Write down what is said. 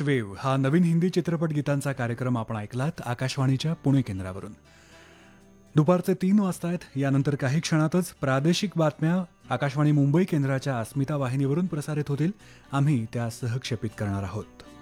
Wave हा नवीन हिंदी चित्रपट गीतांचा कार्यक्रम आपण ऐकलात आकाशवाणीच्या पुणे केंद्रावरून. दुपारचे 3 वाजतायत. यानंतर काही क्षणातच प्रादेशिक बातम्या आकाशवाणी मुंबई केंद्राच्या अस्मिता वाहिनीवरून प्रसारित होतील. आम्ही त्या सहक्षेपित करणार आहोत.